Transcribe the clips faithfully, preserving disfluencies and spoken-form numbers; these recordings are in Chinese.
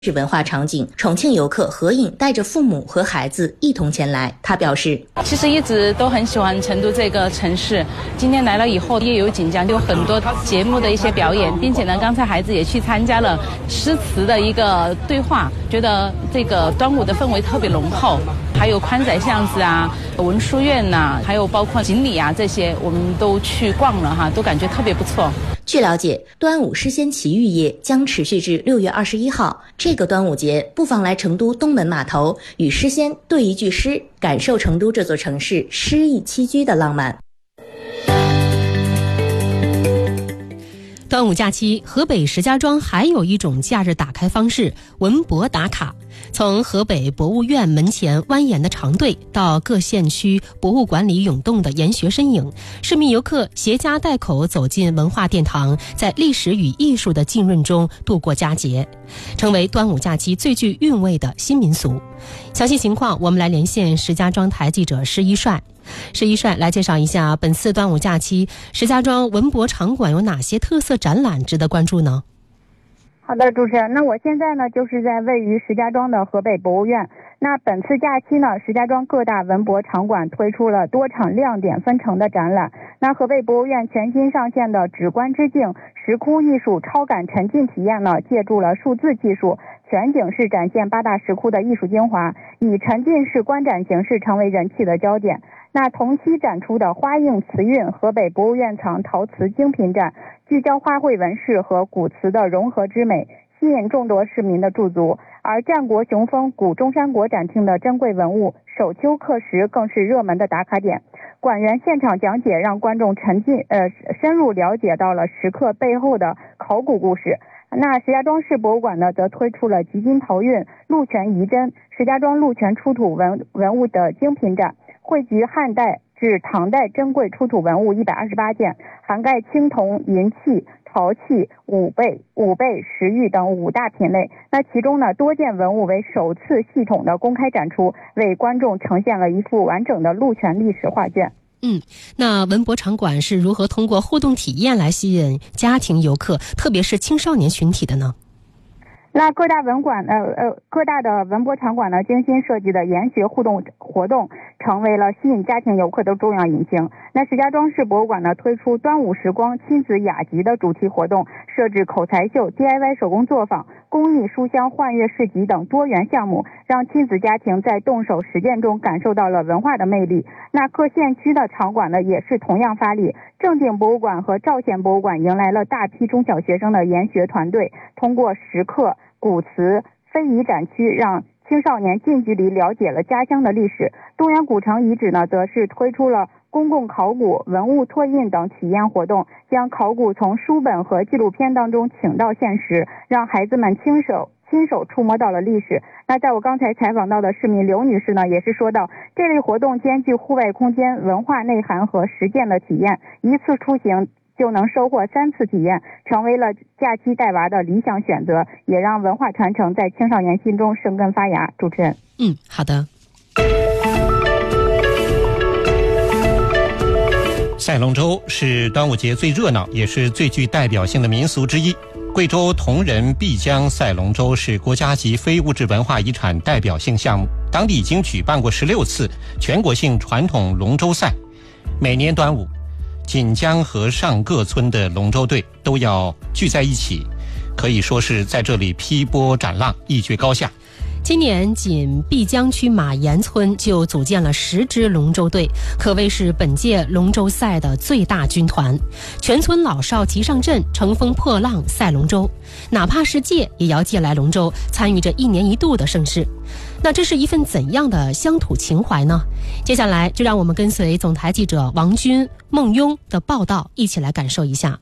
是文化场景，重庆游客何颖带着父母和孩子一同前来。他表示， 其实一直都很喜欢成都这个城市，今天来了以后也有锦江，有很多节目的一些表演，并且呢，刚才孩子也去参加了诗词的一个对话，觉得这个端午的氛围特别浓厚。还有宽窄巷子啊、文殊院呐、啊，还有包括锦里啊这些，我们都去逛了哈，都感觉特别不错。 据了解，端午诗仙祈雨夜将持续至六月二十一号。这个端午节，不妨来成都东门码头与诗仙对一句诗，感受成都这座城市诗意栖居的浪漫。 端午假期，河北石家庄还有一种假日打开方式——文博打卡。从河北博物院门前蜿蜒的长队，到各县区博物馆里涌动的研学身影，市民游客携家带口走进文化殿堂，在历史与艺术的浸润中度过佳节，成为端午假期最具韵味的新民俗。详细情况，我们来连线石家庄台记者施一帅。施一帅来介绍一下本次端午假期石家庄文博场馆有哪些特色展览值得关注呢？ 好的，主持人，那我现在呢就是在位于石家庄的河北博物院。那本次假期呢，石家庄各大文博场馆推出了多场亮点纷呈的展览。那河北博物院全新上线的直观之境石窟艺术超感沉浸体验呢，借助了数字技术，全景式展现八大石窟的艺术精华，以沉浸式观展形式成为人气的焦点。那同期展出的花映瓷韵河北博物院藏陶瓷精品展，聚焦花卉纹饰和古瓷的融合之美，吸引众多市民的驻足。而战国雄风古中山国展厅的珍贵文物手丘刻石更是热门的打卡点。馆员现场讲解让观众沉浸呃深入了解到了石刻背后的考古故事。那石家庄市博物馆呢，则推出了集金陶韵、鹿泉遗珍、石家庄鹿泉出土文文物的精品展，汇集汉代至唐代珍贵出土文物一百二十八件，涵盖青铜、银器、陶器、五贝、五贝、石玉等五大品类。那其中呢，多件文物为首次系统的公开展出，为观众呈现了一幅完整的鹿泉历史画卷。 嗯，那文博场馆是如何通过互动体验来吸引家庭游客，特别是青少年群体的呢？ 那各大文馆呃呃各大的文博场馆呢，精心设计的研学互动活动，成为了吸引家庭游客的重要引擎。那石家庄市博物馆呢，推出端午时光亲子雅集的主题活动，设置口才秀、D I Y 手工作坊、公益书香幻乐市集等多元项目，让亲子家庭在动手实践中感受到了文化的魅力。那各县区的场馆呢，也是同样发力。正定博物馆和赵县博物馆迎来了大批中小学生的研学团队，通过石刻、古瓷、非遗展区，让青少年近距离了解了家乡的历史。东源古城遗址呢，则是推出了公共考古、文物拓印等体验活动，将考古从书本和纪录片当中请到现实，让孩子们亲手亲手触摸到了历史。那在我刚才采访到的市民刘女士呢，也是说到，这类活动兼具户外空间、文化内涵和实践的体验，一次出行就能收获三次体验，成为了假期带娃的理想选择，也让文化传承在青少年心中生根发芽。主持人， 嗯，好的。 赛龙舟是端午节最热闹也是最具代表性的民俗之一。贵州铜仁碧江赛龙舟是国家级非物质文化遗产代表性项目，当地已经举办过十六次全国性传统龙舟赛。每年端午，锦江和上各村的龙舟队都要聚在一起，可以说是在这里劈波斩浪，一决高下。 今年仅碧江区马岩村就组建了十支龙舟队，可谓是本届龙舟赛的最大军团。全村老少齐上阵，乘风破浪赛龙舟，哪怕是借也要借来龙舟，参与这一年一度的盛事。那这是一份怎样的乡土情怀呢？接下来就让我们跟随总台记者王军、孟庸的报道，一起来感受一下。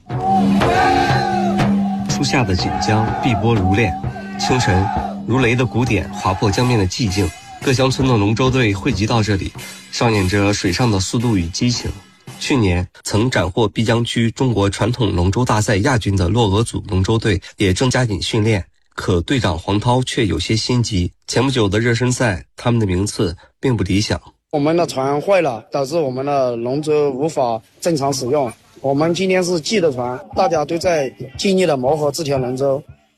初夏的锦江碧波如练，清晨如雷的鼓点划破江面的寂静，各乡村的龙舟队汇集到这里，上演着水上的速度与激情。去年曾斩获碧江区中国传统龙舟大赛亚军的洛俄组龙舟队也正加紧训练，可队长黄涛却有些心急。前不久的热身赛，他们的名次并不理想。 我们的船坏了，导致我们的龙舟无法正常使用。我们今天是记的船，大家都在尽力的磨合这条龙舟。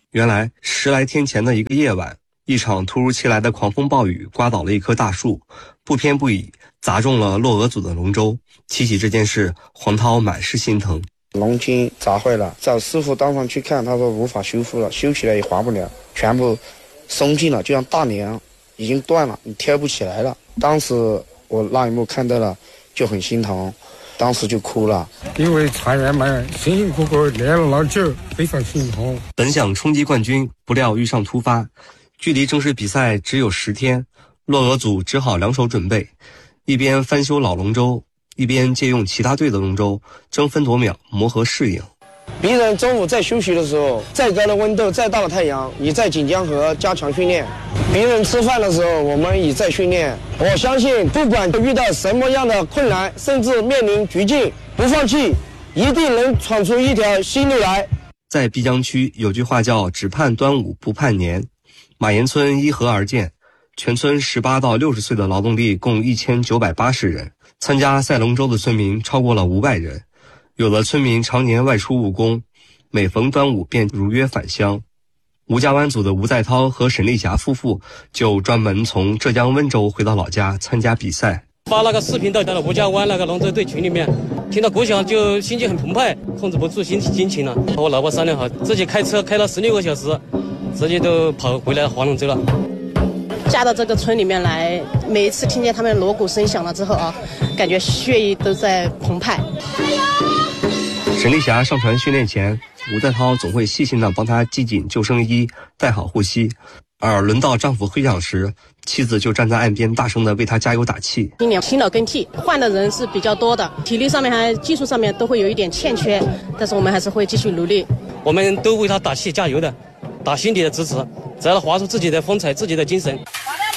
原来十来天前的一个夜晚，一场突如其来的狂风暴雨刮倒了一棵大树，不偏不倚砸中了洛俄组的龙舟。提起这件事，黄涛满是心疼。 龙筋砸坏了，找师傅当场去看，他说无法修复了，修起来也划不了，全部松进了，就像大梁已经断了，你挑不起来了。当时我那一幕看到了，就很心疼，当时就哭了。 因为船员们辛辛苦苦练了老久，非常心痛。 本想冲击冠军，不料遇上突发，距离正式比赛只有十天，洛俄组只好两手准备，一边翻修老龙舟，一边借用其他队的龙舟，争分夺秒磨合适应。 别人中午在休息的时候，再高的温度，再大的太阳，也在锦江河加强训练。别人吃饭的时候，我们也在训练。我相信，不管遇到什么样的困难，甚至面临绝境，不放弃，一定能闯出一条新路来。 在碧江区有句话叫只盼端午不盼年。马岩村依河而建，全村十八到六十岁的劳动力共一千九百八十人，参加赛龙舟的村民超过了五百人。有的村民常年外出务工，每逢端午便如约返乡。吴家湾组的吴在涛和沈丽霞夫妇就专门从浙江温州回到老家参加比赛。 发那个视频到了吴家湾那个龙舟队群里面，听到鼓响就心情很澎湃，控制不住心心情了。和我老婆商量好，自己开车开了十六个小时，直接都跑回来划龙舟了。 嫁到这个村里面来，每一次听见他们锣鼓声响了之后啊，感觉血液都在澎湃。 沈丽霞上船训练前，吴在涛总会细心地帮她系紧救生衣，戴好护膝，而轮到丈夫挥桨时，妻子就站在岸边大声地为他加油打气。 今年新老更替，换的人是比较多的，体力上面还技术上面都会有一点欠缺，但是我们还是会继续努力。 我们都为他打气加油的，打心底的支持，只要划出自己的风采，自己的精神。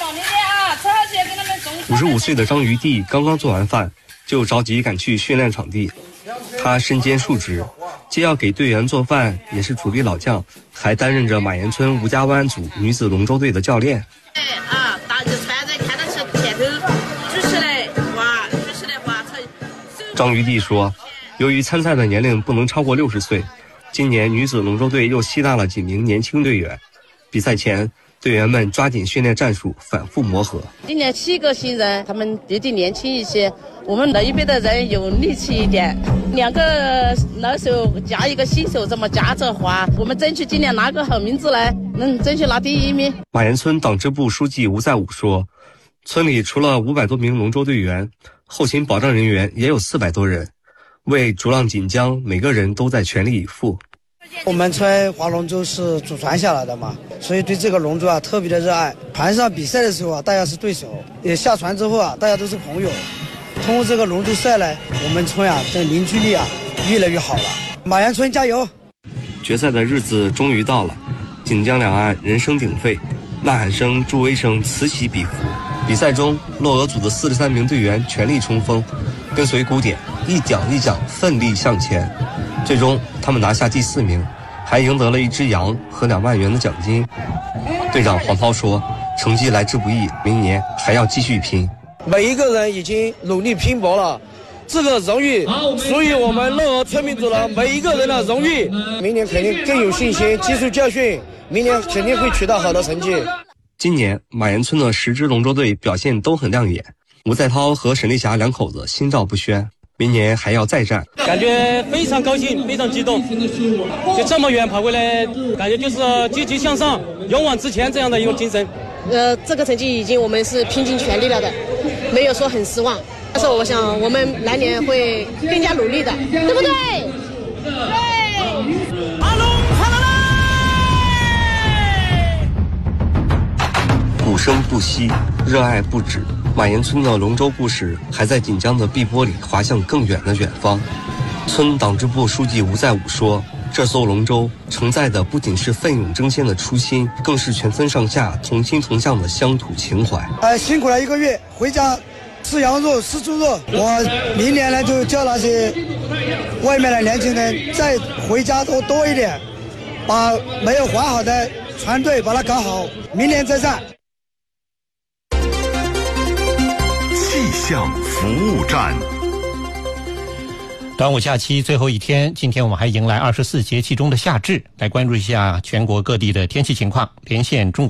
五十五岁的张余弟刚刚做完饭，就着急赶去训练场地。他身兼数职，既要给队员做饭，也是主力老将，还担任着马岩村吴家湾组女子龙舟队的教练。 哎啊，打着船在看到是前头举起来划，举起来划才。 张余弟说，由于参赛的年龄不能超过六十岁，今年女子龙舟队又吸纳了几名年轻队员。比赛前，队员们抓紧训练战术，反复磨合。 今年七个新人，他们比较年轻一些，我们老一辈的人有力气一点。两个老手加一个新手，这么夹着划，我们争取今年拿个好名字来，能争取拿第一名。 马岩村党支部书记吴在武说，村里除了五百多名龙舟队员，后勤保障人员也有四百多人，为逐浪锦江，每个人都在全力以赴。 我们村划龙舟是祖传下来的嘛，所以对这个龙舟啊特别的热爱。船上比赛的时候啊，大家是对手；也下船之后啊，大家都是朋友。通过这个龙舟赛呢，我们村啊的凝聚力啊越来越好了。马岩村加油！ 决赛的日子终于到了，锦江两岸人声鼎沸，呐喊声、助威声此起彼伏。比赛中，洛俄组的四十三名队员全力冲锋，跟随鼓点一桨一桨奋力向前。最终，他们拿下第四名，还赢得了一只羊和两万元的奖金。队长黄涛说：“成绩来之不易，明年还要继续拼。” 每一个人已经努力拼搏了，这个荣誉属于我们洛俄村民组的每一个人的荣誉。明年肯定更有信心，吸收教训，明年肯定会取得好的成绩。 今年马岩村的十支龙舟队表现都很亮眼，吴在涛和沈丽霞两口子心照不宣，明年还要再战， 感觉非常高兴，非常激动，就这么远跑回来，感觉就是积极向上、勇往直前这样的一个精神。 呃，这个成绩已经我们是拼尽全力了的，没有说很失望。但是我想我们来年会更加努力的，对不对？对。 阿龙跑了来！鼓声不息，热爱不止。马岩村的龙舟故事还在锦江的碧波里滑向更远的远方。村党支部书记吴在武说，这艘龙舟承载的不仅是奋勇争先的初心，更是全村上下同心同向的乡土情怀。 哎，辛苦了一个月，回家吃羊肉吃猪肉。我明年呢就叫那些外面的年轻人再回家多多一点，把没有划好的船队把它搞好，明年再战。 气象服务站。 端午假期最后一天，今天我们还迎来二十四节气中的夏至，来关注一下全国各地的天气情况。连线中国